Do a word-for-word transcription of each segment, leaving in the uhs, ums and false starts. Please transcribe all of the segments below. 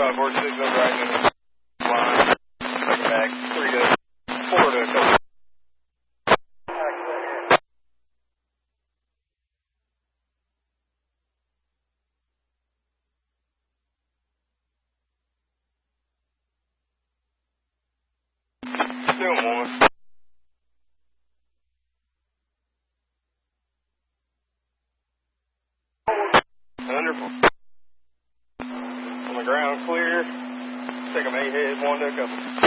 five four six over right in the line. Second back. Three to four to cover. Still one. Wonderful. On the ground, clear. Take them eight heads, one to cover.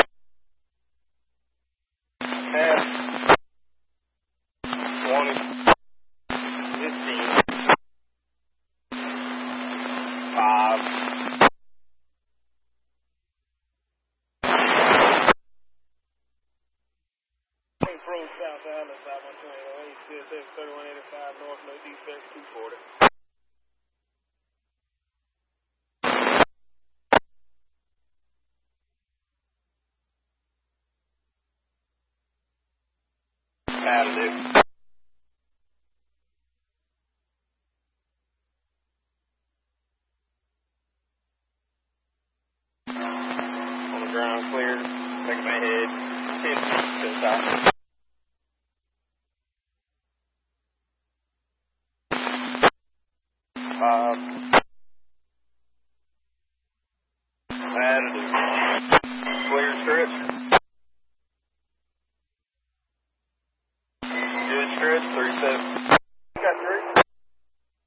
Half. twenty. fifteen. five. Approach South Island, five one two eight, C S X thirty-one eighty-five North, no defects, two forty. Additive. On the ground, clear. Take my head. ten to the top. Five. Additive. Clear stretch.